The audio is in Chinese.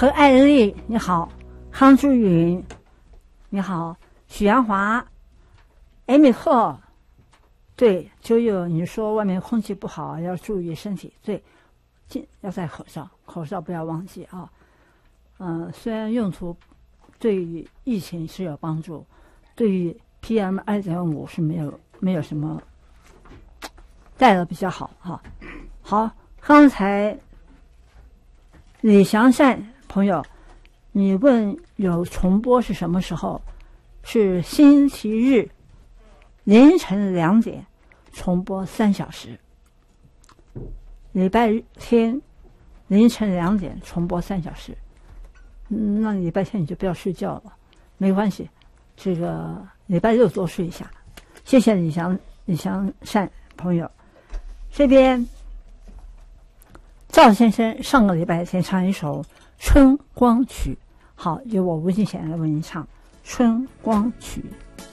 何爱人丽你好，康珠云你好，许阳华，艾米克，对，就有你说外面空气不好，要注意身体，对，要戴口罩，口罩不要忘记啊。虽然用途对于疫情是有帮助，对于 PM2.5 是没有什么戴的比较好哈。好，刚才李祥善朋友，你问有重播是什么时候？是星期日凌晨2点重播3小时，礼拜天凌晨2点重播3小时。那礼拜天你就不要睡觉了，没关系，这个礼拜六多睡一下。谢谢李祥善朋友。这边赵先生上个礼拜天唱一首《春光曲》，好，由我吴敬贤来为您唱《春光曲》。